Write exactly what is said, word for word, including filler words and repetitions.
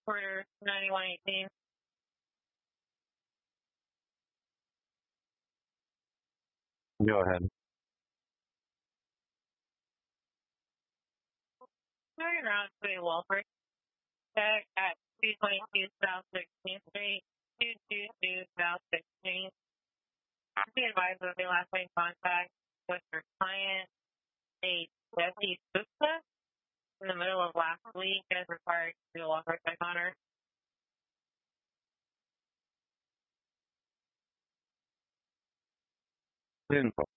Quarter ninety-one eighteen. Go ahead. Turn around to Wolford. Check at two twenty-two South sixteenth Street, two twenty-two South sixteenth. Be advised that the last made contact with your client, a Jesse Gupta, in the middle of last week and is required to do a walker check on her. Info.